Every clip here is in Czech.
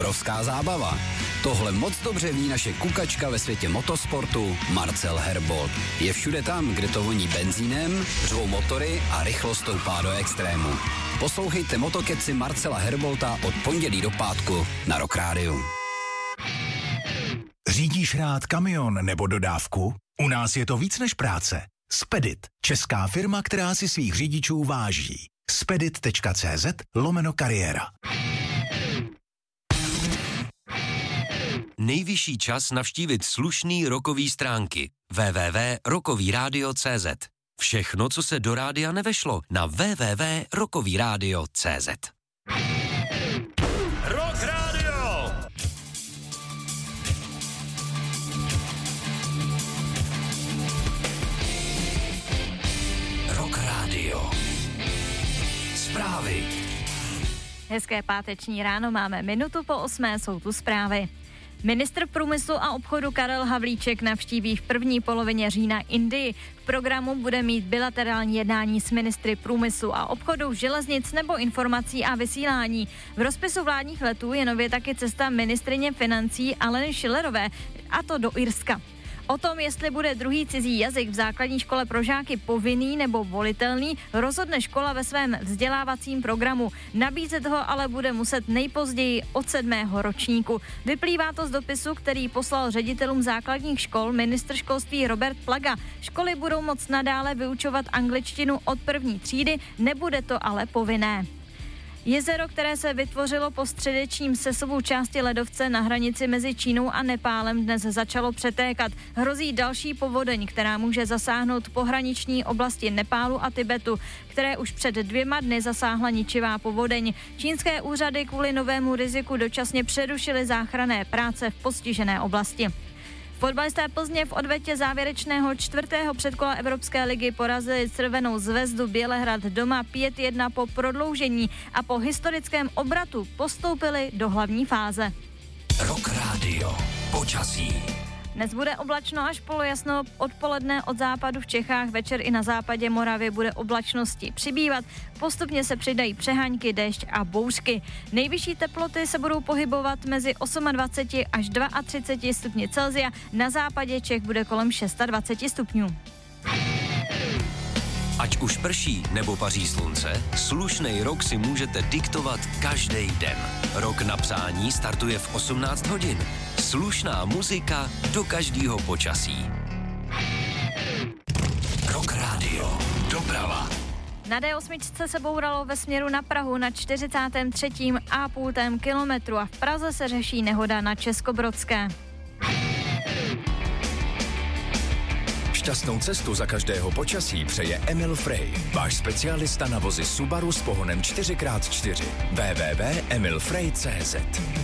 obrovská zábava. Tohle moc dobře ví naše kukačka ve světě motosportu Marcel Herbold. Je všude tam, kde to voní benzínem, řvou motory a rychlost stoupá do extrému. Poslouchejte Motokeci Marcela Herbolta od pondělí do pátku na Rock Rádiu. Řídíš rád kamion nebo dodávku? U nás je to víc než práce. Spedit, česká firma, která si svých řidičů váží. spedit.cz/kariéra. Nejvyšší čas navštívit slušný rockový stránky www.rockovyradio.cz. Všechno, co se do rádia nevešlo, na www.rockovyradio.cz. Rock Radio! Rock Radio. Zprávy. Hezké páteční ráno, máme 7:08, jsou tu zprávy. Ministr průmyslu a obchodu Karel Havlíček navštíví v první polovině října Indii. V programu bude mít bilaterální jednání s ministry průmyslu a obchodu, železnic nebo informací a vysílání. V rozpisu vládních letů je nově taky cesta ministryně financí Aleny Schillerové, a to do Irska. O tom, jestli bude druhý cizí jazyk v základní škole pro žáky povinný nebo volitelný, rozhodne škola ve svém vzdělávacím programu. Nabízet ho ale bude muset nejpozději od 7. ročníku. Vyplývá to z dopisu, který poslal ředitelům základních škol ministr školství Robert Plaga. Školy budou moct nadále vyučovat angličtinu od 1. třídy, nebude to ale povinné. Jezero, které se vytvořilo po středečním sesuvu části ledovce na hranici mezi Čínou a Nepálem, dnes začalo přetékat. Hrozí další povodeň, která může zasáhnout pohraniční oblasti Nepálu a Tibetu, které už před 2 dny zasáhla ničivá povodeň. Čínské úřady kvůli novému riziku dočasně přerušily záchranné práce v postižené oblasti. Fotbalisté Plzně v odvetě závěrečného 4. předkola Evropské ligy porazili Crvenou zvezdu Bělehrad doma 5-1 po prodloužení a po historickém obratu postoupili do hlavní fáze. Rock Radio. Počasí. Dnes bude oblačno až polojasno, odpoledne od západu v Čechách, večer i na západě Moravy bude oblačnosti přibývat, postupně se přidají přehánky, déšť a bouřky. Nejvyšší teploty se budou pohybovat mezi 28 až 32 stupni Celsia, na západě Čech bude kolem 26 stupňů. Ať už prší nebo paří slunce, slušnej rok si můžete diktovat každý den. Rok na přání startuje v 18 hodin. Slušná muzika do každého počasí. Rock Radio. Doprava. Na D8 se bouralo ve směru na Prahu na 43,5 kilometru a v Praze se řeší nehoda na Českobrodské. Šťastnou cestu za každého počasí přeje Emil Frey, váš specialista na vozy Subaru s pohonem 4x4. www.emilfrey.cz.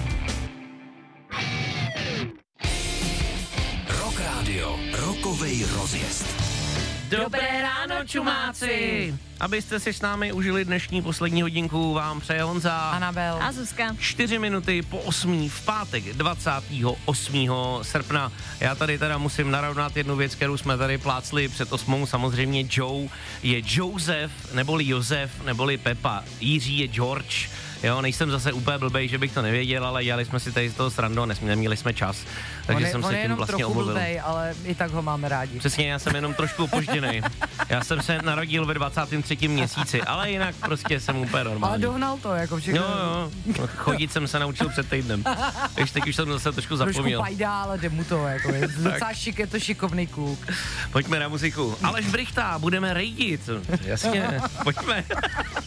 Rock Radio. Rockovej rozjezd. Dobré ráno, čumáci! Abyste si s námi užili dnešní poslední hodinku, vám přeje Honza, Anabel a Zuzka. 4 minuty po 8 v pátek 28. srpna. Já tady teda musím narovnat jednu věc, kterou jsme tady plácli před 8. Samozřejmě Joe je Josef, neboli Josef, neboli Pepa. Jiří je George. Jo, nejsem zase úplně blbej, že bych to nevěděl, ale dělali jsme si tady z toho srandu, neměli jsme čas, takže jsem se tím vlastně omluvil. Blbej, ale i tak ho máme rádi. Přesně, já jsem jenom trošku opožděnej. Já jsem se narodil ve 23. měsíci, ale jinak prostě jsem úplně normální. Ale dohnal to, jako všechno. Jo, chodit jsem se naučil před týdnem. Ještě teď už jsem zase trošku zapomněl. Trošku pajdá, ale jde mu to, jako je docela je to šikovný kluk. Pojďme na muziku. Aleš Brychta, budeme rejdit. Jasně, pojďme.